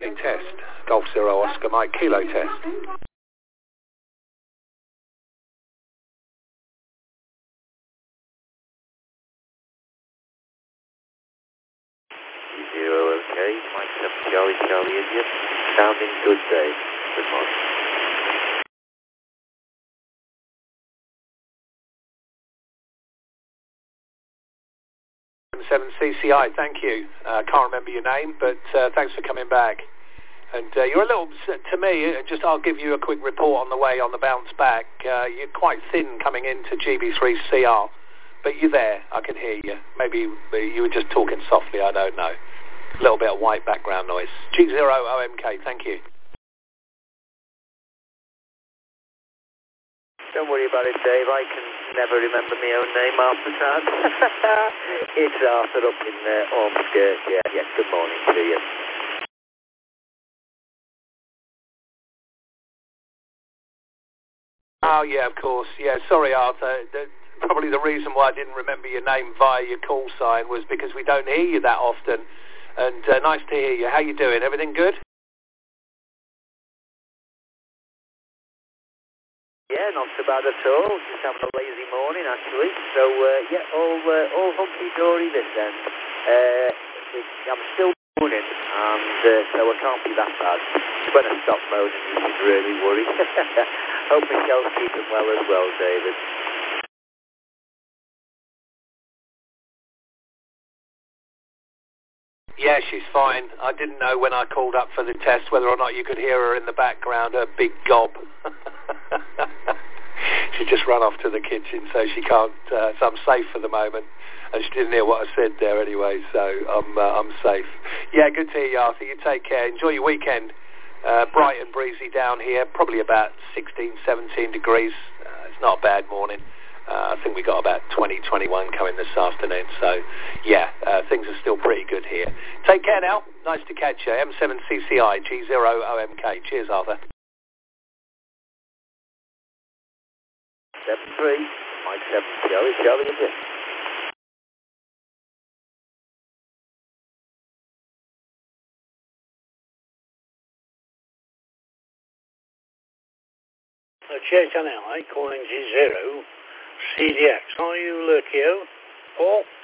Test. Golf Zero Oscar Mike Kilo test. Zero, okay. Mike 7 Charlie Charlie India. Sounding good, Dave. Good morning. 7 CCI, thank you. Can't remember your name, but thanks for coming back. And you're a little, to me, I'll give you a quick report on the way on the bounce back. You're quite thin coming into GB3CR, but you're there. I can hear you. Maybe you were just talking softly, I don't know. A little bit of white background noise. G0OMK, thank you. Don't worry about it, Dave. I can never remember my own name half the time. It's Arthur up in Ormskirk. Yeah, good morning to you. Oh, yeah, of course. Yeah, sorry, Arthur. Probably the reason why I didn't remember your name via your call sign was because we don't hear you that often. And nice to hear you. How you doing? Everything good? Yeah, not so bad at all. Just having a lazy morning, actually. So, yeah, all hunky-dory this end. I'm still morning, and so I can't be that bad. When I stop moaning, you should really worry. Hope Michelle's keeping well as well, David. Yeah, she's fine. I didn't know when I called up for the test whether or not you could hear her in the background, her big gob. She just run off to the kitchen, so she can't. So I'm safe for the moment. And she didn't hear what I said there anyway, so I'm safe. Yeah, good to hear you, Arthur. You take care. Enjoy your weekend. Bright and breezy down here, probably about 16, 17 degrees. It's not a bad morning. I think we got about 20, 21 coming this afternoon. So, yeah, things are still pretty good here. Take care now. Nice to catch you. M7CCI, G0OMK. Cheers, Arthur. 7-3, Mike 7 Charlie Charlie India. Church and I calling G0 CDX. Are you Lurkio? Paul?